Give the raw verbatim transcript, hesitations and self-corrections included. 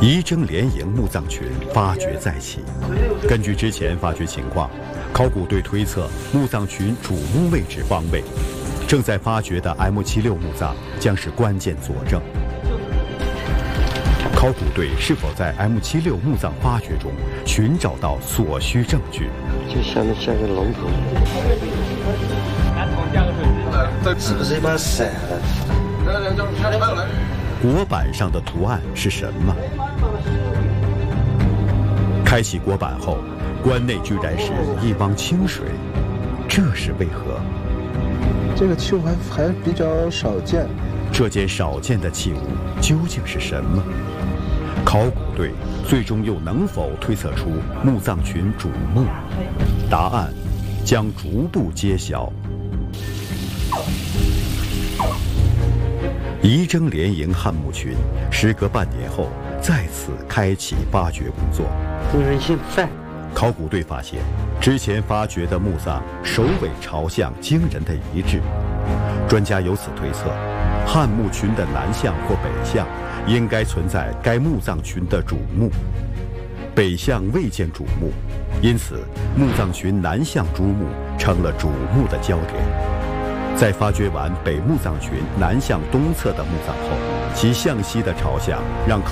仪征连营墓葬群发掘再起。根据之前发掘情况，考古队推测墓葬群主墓位置方位，正在发掘的 M 七六墓葬将是关键佐证。考古队是否在 M 七六墓葬发掘中寻找到所需证据？ 就像那像个龙头，是不是一把伞？ 椁板上的图案是什么？开启椁板后，棺内居然是一汪清水，这是为何？ 这个器物还还比较少见。 这件少见的器物究竟是什么？考古队最终又能否推测出墓葬群主墓？答案将逐步揭晓。仪征连营汉墓群时隔半年后再次开启发掘工作。 这个人姓范。 考古队发现，之前发掘的墓葬首尾朝向惊人的一致。专家由此推测，汉墓群的南向或北向应该存在该墓葬群的主墓，北向未见主墓，因此墓葬群南向主墓成了主墓的焦点。在发掘完北墓葬群南向东侧的墓葬后，其向西的朝向让